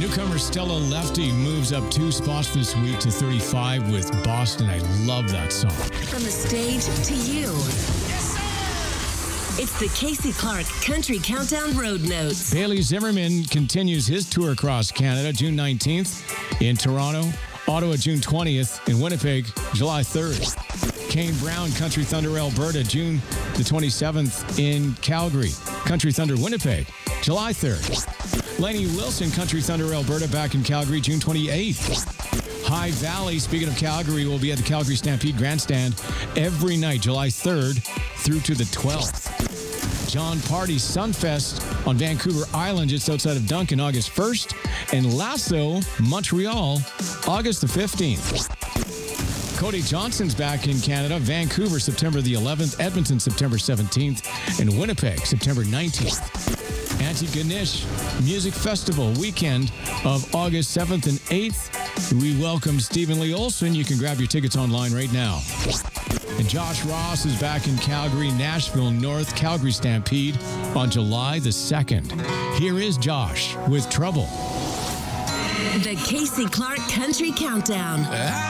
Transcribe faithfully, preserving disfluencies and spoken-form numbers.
Newcomer Stella Lefty moves up two spots this week to thirty-five with Boston. I love that song. From the stage to you. Yes, sir! It's the Casey Clark Country Countdown Road Notes. Bailey Zimmerman continues his tour across Canada, June nineteenth in Toronto, Ottawa, June twentieth, in Winnipeg, July third. Kane Brown, Country Thunder, Alberta, June the twenty-seventh in Calgary. Country Thunder, Winnipeg, July third. Lainey Wilson, Country Thunder, Alberta, back in Calgary, June twenty-eighth. High Valley, speaking of Calgary, will be at the Calgary Stampede Grandstand every night, July third through to the twelfth. John Party Sunfest on Vancouver Island, just outside of Duncan, August first. And Lasso, Montreal, August the fifteenth. Cody Johnson's back in Canada, Vancouver, September the eleventh, Edmonton, September seventeenth, and Winnipeg, September nineteenth. Antigonish Music Festival weekend of August seventh and eighth. We welcome Stephen Lee Olson. You can grab your tickets online right now. And Josh Ross is back in Calgary, Nashville North, Calgary Stampede on July the second. Here is Josh with Trouble. The Casey Clark Country Countdown.